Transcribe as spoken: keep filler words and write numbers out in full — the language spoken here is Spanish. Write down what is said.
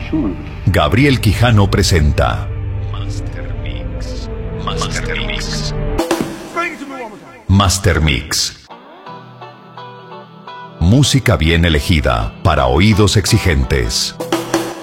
Gabriel Quijano presenta Master Mix. Master Mix. Master Mix. Música bien elegida para oídos exigentes.